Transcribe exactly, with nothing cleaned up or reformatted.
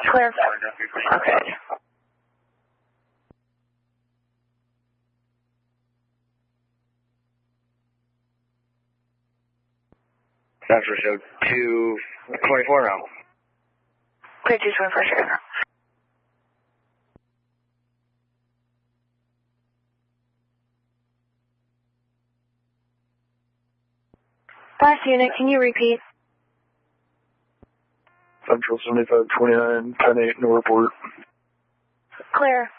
Clear. Okay. Central show two twenty-four now. Clear two twenty-four, sure. Last unit, can you repeat? Central seventy-five twenty-nine, ten eight, no report. Clear.